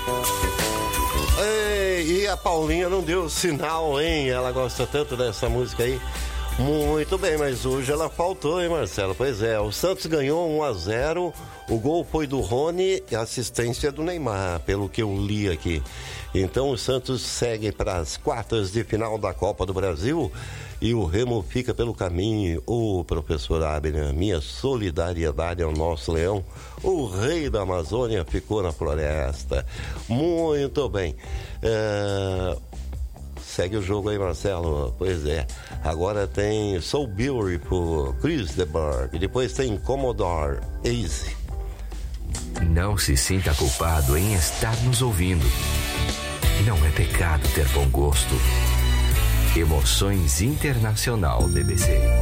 Ei, e a Paulinha não deu sinal, hein? Ela gosta tanto dessa música aí. Muito bem, mas hoje ela faltou, hein, Marcelo? Pois é, o Santos ganhou 1-0, o gol foi do Rony e a assistência do Neymar, pelo que eu li aqui. Então o Santos segue para as quartas de final da Copa do Brasil e o Remo fica pelo caminho. Ô, professor Abner, minha solidariedade ao nosso leão. O rei da Amazônia ficou na floresta. Muito bem. Segue o jogo aí, Marcelo. Pois é. Agora tem So Beautiful, Chris de Burgh. Depois tem Commodore, Easy. Não se sinta culpado em estar nos ouvindo. Não é pecado ter bom gosto. Emoções Internacional BBC.